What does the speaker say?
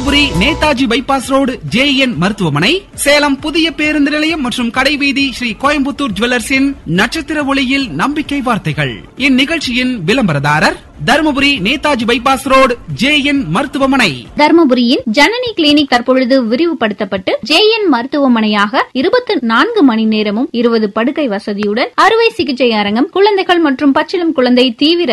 Dharmapuri Netaji bypass road JN மருத்துவமனை, சேலம் புதிய பேருந்து நிலையம் மற்றும் கடைவீதி ஸ்ரீ கோயம்புத்தூர் ஜுவல்லர்ஸின் நட்சத்திர ஒளியில் நம்பிக்கை வார்த்தைகள். இந்நிகழ்ச்சியின் விளம்பரதாரர் Dharmapuri Netaji bypass road JN மருத்துவமனை. தருமபுரியின் ஜனனி கிளினிக் தற்பொழுது விரிவுபடுத்தப்பட்டு JN மருத்துவமனையாக 24 மணி நேரமும் 20 படுக்கை வசதியுடன் அறுவை சிகிச்சை அரங்கம், குழந்தைகள் மற்றும் பச்சிளம் குழந்தை தீவிர